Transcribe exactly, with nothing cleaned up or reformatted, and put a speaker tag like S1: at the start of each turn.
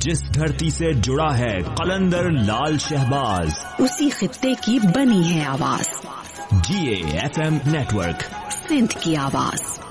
S1: जिस धरती से जुड़ा है कलंदर लाल शहबाज,
S2: उसी खित्ते की बनी है आवाज।
S1: जी A F M network,
S2: Sindh की आवाज।